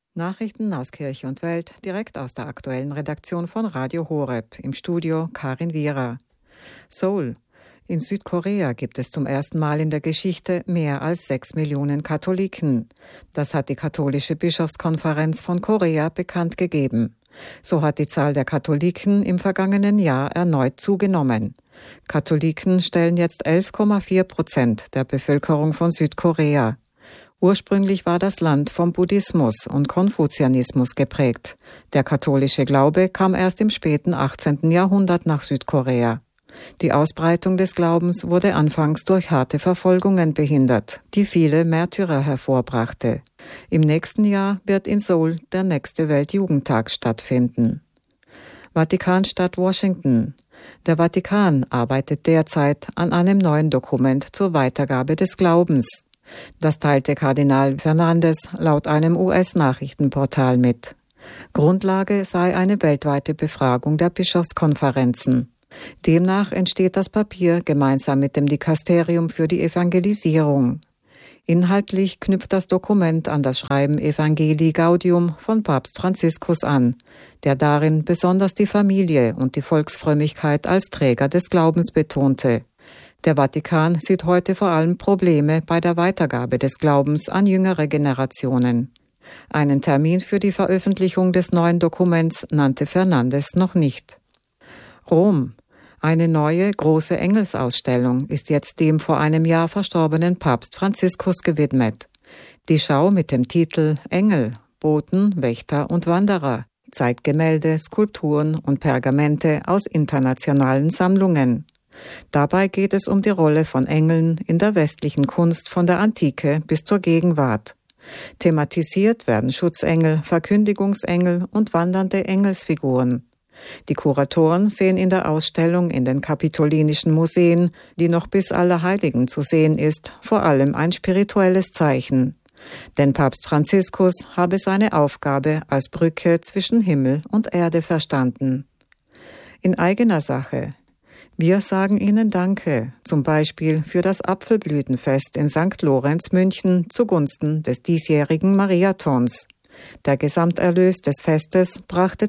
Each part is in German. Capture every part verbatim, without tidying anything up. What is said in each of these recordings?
Nachrichten aus Kirche und Welt, direkt aus der aktuellen Redaktion von Radio Horeb. Im Studio Karin Wierer. Seoul. In Südkorea gibt es zum ersten Mal in der Geschichte mehr als sechs Millionen Katholiken. Das hat die katholische Bischofskonferenz von Korea bekannt gegeben. So hat die Zahl der Katholiken im vergangenen Jahr erneut zugenommen. Katholiken stellen jetzt elf Komma vier Prozent der Bevölkerung von Südkorea. Ursprünglich war das Land vom Buddhismus und Konfuzianismus geprägt. Der katholische Glaube kam erst im späten achtzehnten Jahrhundert nach Südkorea. Die Ausbreitung des Glaubens wurde anfangs durch harte Verfolgungen behindert, die viele Märtyrer hervorbrachte. Im nächsten Jahr wird in Seoul der nächste Weltjugendtag stattfinden. Vatikanstadt Washington. Der Vatikan arbeitet derzeit an einem neuen Dokument zur Weitergabe des Glaubens. Das teilte Kardinal Fernandes laut einem U S-Nachrichtenportal mit. Grundlage sei eine weltweite Befragung der Bischofskonferenzen. Demnach entsteht das Papier gemeinsam mit dem Dikasterium für die Evangelisierung. Inhaltlich knüpft das Dokument an das Schreiben Evangelii Gaudium von Papst Franziskus an, der darin besonders die Familie und die Volksfrömmigkeit als Träger des Glaubens betonte. Der Vatikan sieht heute vor allem Probleme bei der Weitergabe des Glaubens an jüngere Generationen. Einen Termin für die Veröffentlichung des neuen Dokuments nannte Fernandes noch nicht. Rom. Eine neue, große Engelsausstellung ist jetzt dem vor einem Jahr verstorbenen Papst Franziskus gewidmet. Die Schau mit dem Titel Engel, Boten, Wächter und Wanderer zeigt Gemälde, Skulpturen und Pergamente aus internationalen Sammlungen. Dabei geht es um die Rolle von Engeln in der westlichen Kunst von der Antike bis zur Gegenwart. Thematisiert werden Schutzengel, Verkündigungsengel und wandernde Engelsfiguren. Die Kuratoren sehen in der Ausstellung in den kapitolinischen Museen, die noch bis Allerheiligen zu sehen ist, vor allem ein spirituelles Zeichen. Denn Papst Franziskus habe seine Aufgabe als Brücke zwischen Himmel und Erde verstanden. In eigener Sache. Wir sagen Ihnen Danke, zum Beispiel für das Apfelblütenfest in Sankt Lorenz München zugunsten des diesjährigen Mariathons. Der Gesamterlös des Festes brachte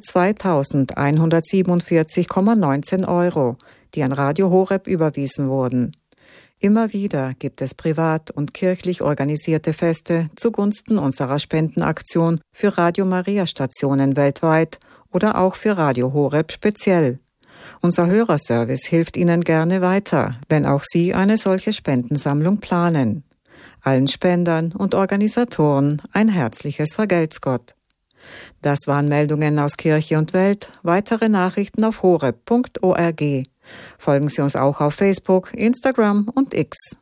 zweitausendeinhundertsiebenundvierzig Komma neunzehn Euro, die an Radio Horeb überwiesen wurden. Immer wieder gibt es privat und kirchlich organisierte Feste zugunsten unserer Spendenaktion für Radio Maria Stationen weltweit oder auch für Radio Horeb speziell. Unser Hörerservice hilft Ihnen gerne weiter, wenn auch Sie eine solche Spendensammlung planen. Allen Spendern und Organisatoren ein herzliches Vergelt's Gott. Das waren Meldungen aus Kirche und Welt. Weitere Nachrichten auf horeb punkt org. Folgen Sie uns auch auf Facebook, Instagram und X.